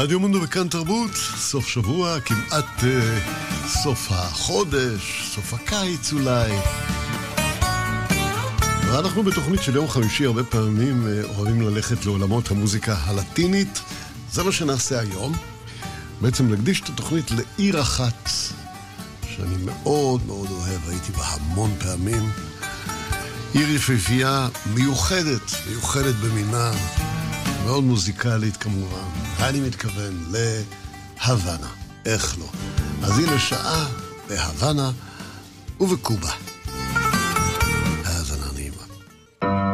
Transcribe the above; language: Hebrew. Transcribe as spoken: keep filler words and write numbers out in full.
רדיו מונדו בכאן תרבות, סוף שבוע, כמעט uh, סוף החודש, סוף הקיץ אולי. ואנחנו בתוכנית של יום חמישי הרבה פעמים uh, אוהבים ללכת לעולמות המוזיקה הלטינית. זה מה שנעשה היום. בעצם להקדיש את התוכנית לעיר אחת שאני מאוד מאוד אוהב, הייתי בה המון פעמים. עיר יפהפייה מיוחדת, מיוחדת במינה, מאוד מוזיקלית כמובן. אני מתכוון להוואנה, איך לא. אז הנה שעה בהוואנה ובקובה.